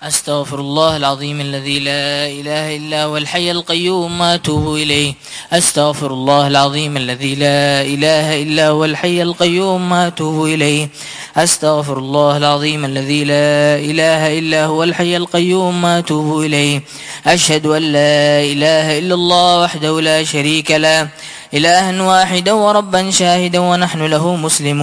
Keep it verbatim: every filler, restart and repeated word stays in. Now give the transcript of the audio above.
أستغفر الله العظيم الذي لا إله إلا هو الحي القيوم وأتوب إليه. أستغفر الله العظيم الذي لا إله إلا هو الحي القيوم وأتوب إليه. أستغفر الله العظيم الذي لا إله إلا هو الحي القيوم وأتوب إليه. أشهد أن لا إله إلا الله وحده لا شريك له، إلها واحدا وربا شاهدا ونحن له مسلمون.